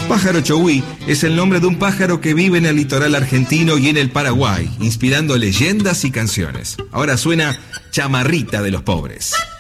Pájaro Chowí es el nombre de un pájaro que vive en el litoral argentino y en el Paraguay, inspirando leyendas y canciones. Ahora suena Chamarrita de los Pobres.